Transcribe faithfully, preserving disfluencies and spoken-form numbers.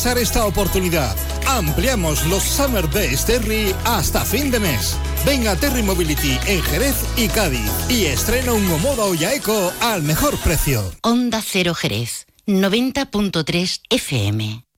aprovechar esta oportunidad. Ampliamos los Summer Days Terry hasta fin de mes. Ven a Terry Mobility en Jerez y Cádiz y estrena un Omoda Olla Eco al mejor precio. Onda Cero Jerez, noventa punto tres F M.